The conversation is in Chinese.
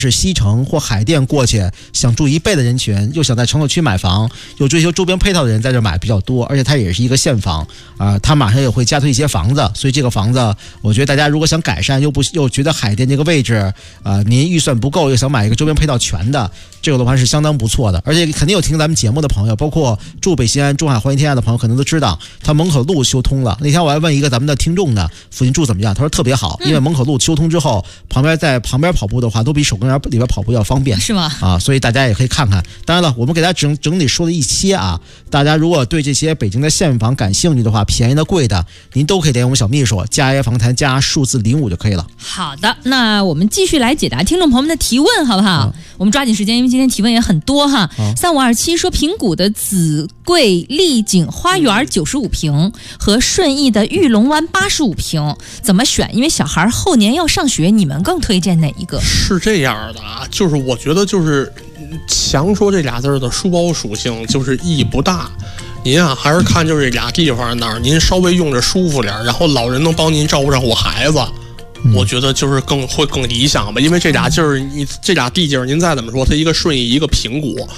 是西城或海淀过去想住一倍的人群，又想在城口区买房，有追求周边配套的人在这买比较多，而且它也是一个现房它马上也会加推一些房子，所以这个房子我觉得大家如果想改善又觉得海淀这个位置您预算不够又想买一个周边配套全的，这个楼盘是相当不错的。而且肯定有听咱们节目的朋友，包括住北西安、中海、欢迎天下的朋友可能都知道，它门口路修通了。那天我还问一个咱们的听众呢，附近住怎么样，他说特别好，因为门口路修通之后在旁边跑步的话都比手工园里边跑步要方便， 是吗？ 所以大家也可以看看。当然了，我们给大家整理说了一些大家如果对这些北京的现房感兴趣的话，便宜的贵的您都可以联系我们小秘书加一房谈加数字05就可以了。 好的，那我们继续来解答听众朋友们的提问好不好？我们抓紧时间，因为今天提问也很多哈。3527说平谷的紫桂丽景花园95平和顺义的玉龙湾85平怎么选？因为小孩后年要上学，你们更推荐哪一个？ 是这样的就是我觉得就是强说这俩字的书包属性就是意义不大。您还是看就是这俩地方哪儿您稍微用着舒服点，然后老人能帮您照顾照顾孩子，我觉得就是会更理想吧。因为这俩就是这俩地界您再怎么说，它一个顺义一个平谷，